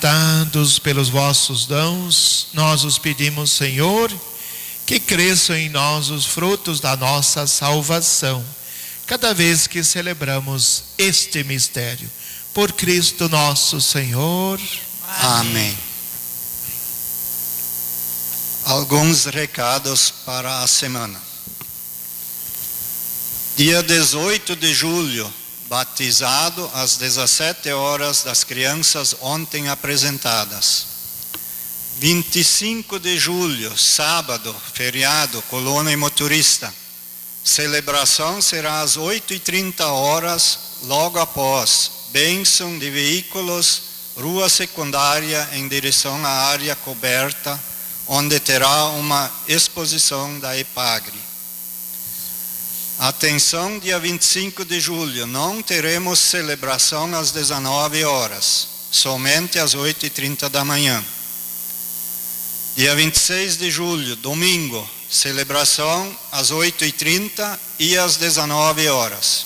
Dados pelos vossos dons, nós os pedimos, Senhor, que cresçam em nós os frutos da nossa salvação, cada vez que celebramos este mistério. Por Cristo nosso Senhor. Amém. Alguns recados para a semana. Dia 18 de julho, batizado às 17 horas das crianças ontem apresentadas. 25 de julho, sábado, feriado, colônia e motorista. Celebração será às 8h30, logo após bênção de veículos, rua secundária em direção à área coberta, onde terá uma exposição da EPAGRE. Atenção, dia 25 de julho, não teremos celebração às 19 horas, somente às 8h30 da manhã. Dia 26 de julho, domingo, celebração às 8h30 e às 19 horas.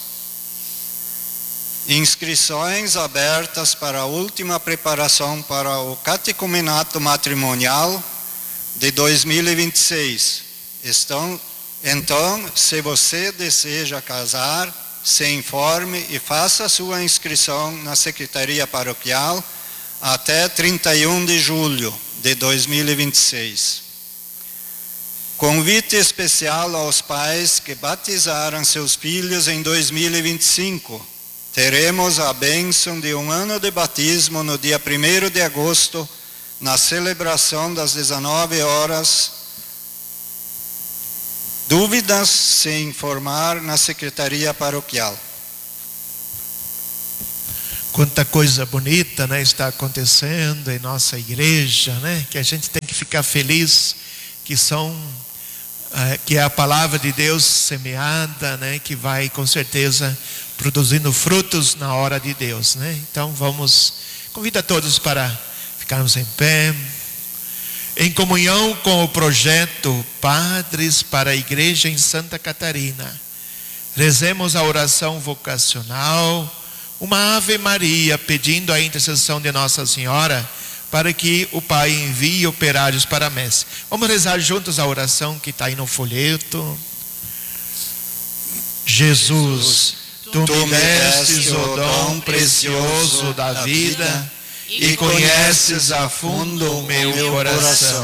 Inscrições abertas para a última preparação para o catecumenato matrimonial de 2026. Então, se você deseja casar, se informe e faça sua inscrição na Secretaria Paroquial até 31 de julho de 2026. Convite especial aos pais que batizaram seus filhos em 2025. Teremos a bênção de 1 ano de batismo no dia 1º de agosto, na celebração das 19 horas. Dúvidas, se informar na Secretaria Paroquial. Quanta coisa bonita, né, está acontecendo em nossa igreja, né, que a gente tem que ficar feliz, que é a palavra de Deus semeada, né, que vai com certeza produzindo frutos na hora de Deus, né? Então convido a todos para ficarmos em pé. Em comunhão com o projeto Padres para a Igreja em Santa Catarina, rezemos a oração vocacional, uma Ave Maria, pedindo a intercessão de Nossa Senhora, para que o Pai envie operários para a messe. Vamos rezar juntos a oração que está aí no folheto. Jesus, Tu me destes o dom precioso da vida, e conheces a fundo o meu coração.